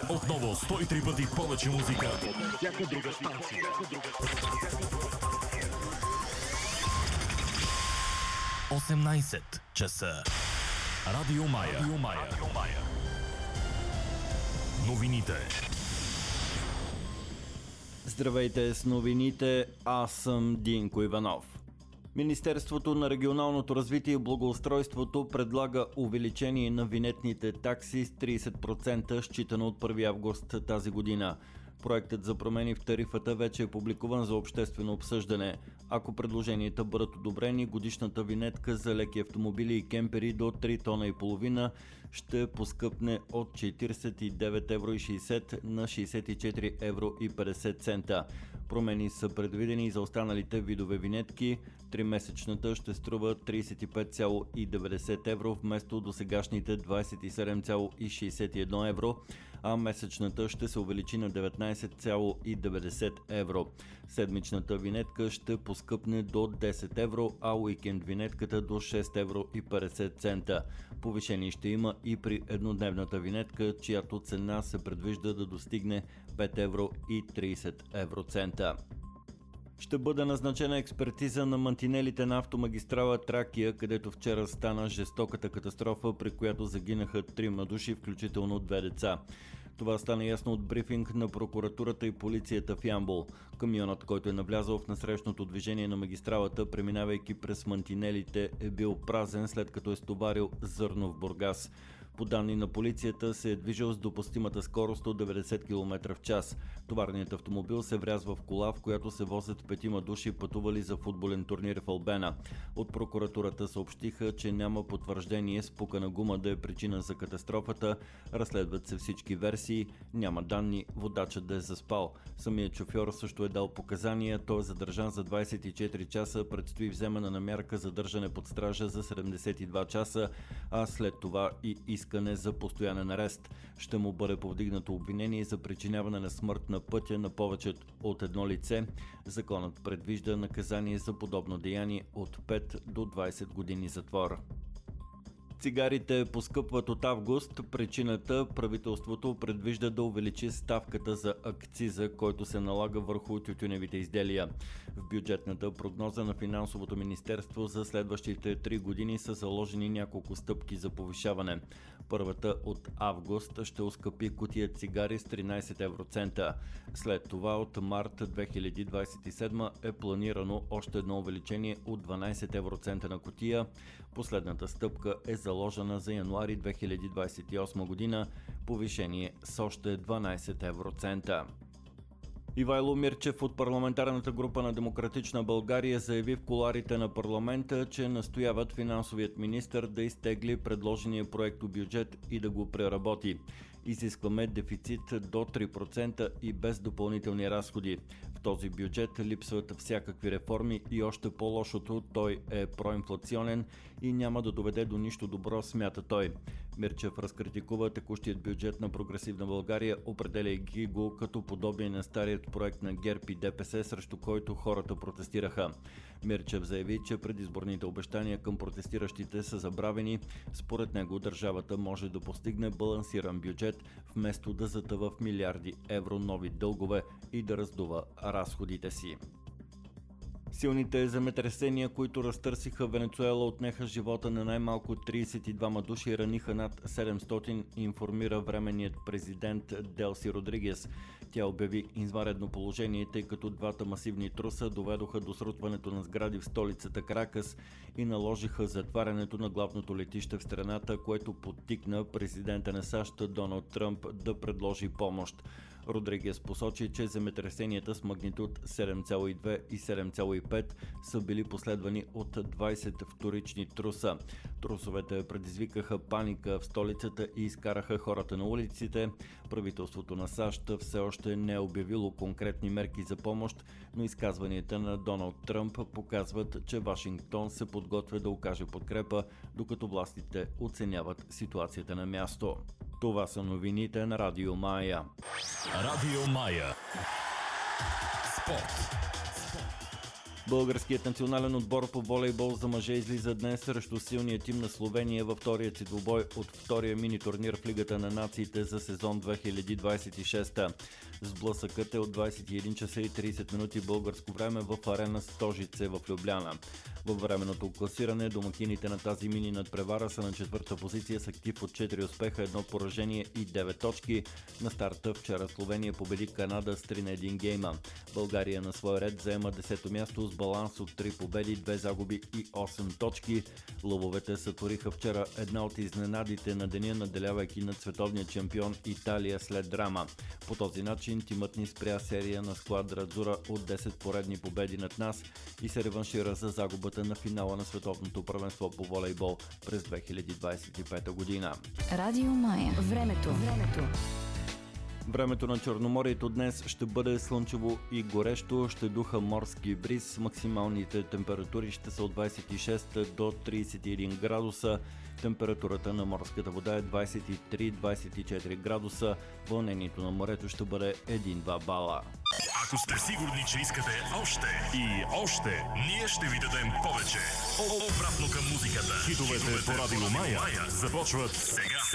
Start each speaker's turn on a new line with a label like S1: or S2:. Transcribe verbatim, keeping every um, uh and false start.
S1: Отново сто и три пъти повече музика.
S2: Всяка друга станция.
S1: осемнайсет часа. Радио Мая. Радио Мая. Радио Мая. Новините.
S3: Здравейте с новините, аз съм Динко Иванов. Министерството на регионалното развитие и благоустройството предлага увеличение на винетните такси с трийсет процента, считано от първи август тази година. Проектът за промени в тарифата вече е публикуван за обществено обсъждане. Ако предложенията бъдат одобрени, годишната винетка за леки автомобили и кемпери до три тона и половина ще поскъпне от четирийсет и девет евро и шейсет на шейсет и четири евро и петдесет цента. Промени са предвидени и за останалите видове винетки. Тримесечната ще струва трийсет и пет цяло и деветдесет евро вместо досегашните двайсет и седем цяло и шейсет и едно евро, а месечната ще се увеличи на деветнайсет цяло и деветдесет евро. Седмичната винетка ще поскъпне до десет евро, а уикенд винетката до шест евро и петдесет цента. Повишение ще има и при еднодневната винетка, чиято цена се предвижда да достигне пет евро и трийсет евроцента. Ще бъде назначена експертиза на мантинелите на автомагистрала Тракия, където вчера стана жестоката катастрофа, при която загинаха трима души, включително две деца. Това стана ясно от брифинг на прокуратурата и полицията в Ямбол. Камионът, който е навлязъл в насрещното движение на магистралата, преминавайки през мантинелите, е бил празен, след като е стоварил зърно в Бургас. По данни на полицията се е движил с допустимата скорост от деветдесет километра в час. Товарният автомобил се врязва в кола, в която се возят петима души, пътували за футболен турнир в Албена. От прокуратурата съобщиха, че няма потвърждение спукана гума да е причина за катастрофата. Разследват се всички версии. Няма данни водачът да е заспал. Самият шофьор също е дал показания. Той е задържан за двайсет и четири часа. Предстои вземане на мярка задържане под стража за седемдесет и два часа, а след това и искане за постоянен арест. Ще му бъде повдигнато обвинение за причиняване на смърт на пътя на повече от едно лице. Законът предвижда наказание за подобно деяние от пет до двайсет години затвор. Цигарите поскъпват от август. Причината: правителството предвижда да увеличи ставката за акциза, който се налага върху тютюневите изделия. В бюджетната прогноза на Финансовото министерство за следващите три години са заложени няколко стъпки за повишаване. Първата от август ще оскъпи кутия цигари с тринайсет евроцента. След това от март две хиляди двайсет и седма е планирано още едно увеличение от дванайсет евроцента на кутия. Последната стъпка е заложена за януари две хиляди двайсет и осма година, повишение с още дванайсет евроцента. Ивайло Мирчев от парламентарната група на Демократична България заяви в кулоарите на парламента, че настояват финансовият министър да изтегли предложения проектобюджет и да го преработи. Изискваме дефицит до три процента и без допълнителни разходи. В този бюджет липсват всякакви реформи и още по-лошото, той е проинфлационен и няма да доведе до нищо добро, смята той. Мирчев разкритикува текущият бюджет на Прогресивна България, определяйки го като подобие на старият проект на ГЕРБ и ДПС, срещу който хората протестираха. Мирчев заяви, че предизборните обещания към протестиращите са забравени. Според него държавата може да постигне балансиран бюджет, вместо да затъва в милиарди евро нови дългове и да раздува разходите си. Силните земетресения, които разтърсиха Венецуела, отнеха живота на най-малко трийсет и двама души и раниха над седемстотин, информира временният президент Делси Родригес. Тя обяви извънредно положение, тъй като двата масивни труса доведоха до срутването на сгради в столицата Каракас и наложиха затварянето на главното летище в страната, което подтикна президента на САЩ Доналд Тръмп да предложи помощ. Родригес посочи, че земетресенията с магнитуд седем цяло и две и седем цяло и пет са били последвани от двайсет вторични труса. Трусовете предизвикаха паника в столицата и изкараха хората на улиците. Правителството на САЩ все още не е обявило конкретни мерки за помощ, но изказванията на Доналд Тръмп показват, че Вашингтон се подготвя да окаже подкрепа, докато властите оценяват ситуацията на място. Това са новините на Радио Мая.
S1: Радио Мая. Спорт.
S3: Българският национален отбор по волейбол за мъже излиза днес срещу силния тим на Словения във втория си двубой от втория мини турнир в Лигата на нациите за сезон две хиляди двадесет и шеста. Сблъсъкът е от двадесет и един часа и тридесет минути българско време в арена Стожице в Любляна. Във временното класиране домакините на тази мини надпревара са на четвърта позиция с актив от четири успеха, едно поражение и девет точки. На старта вчера Словения победи Канада с три на един гейма. България на свой ред заема десето място с баланс от три победи, две загуби и осем точки. Лъвовете сътвориха вчера една от изненадите на деня, наделявайки над световния чемпион Италия след драма. По този начин тимът ни спря серия на Сквадра Адзура от десет поредни победи над нас и се реваншира за загубата на финала на световното първенство по волейбол през две хиляди двадесет и пета година.
S4: Радио Мая. Времето. Времето.
S3: Времето на Черноморието днес ще бъде слънчево и горещо, ще духа морски бриз. Максималните температури ще са от двадесет и шест до тридесет и един градуса. Температурата на морската вода е двадесет и три до двадесет и четири градуса. Вълнението на морето ще бъде един-два бала.
S1: Ако сте сигурни, че искате още и още, ние ще ви дадем повече. Обратно към музиката. Хитовете по Радио Мая започват сега.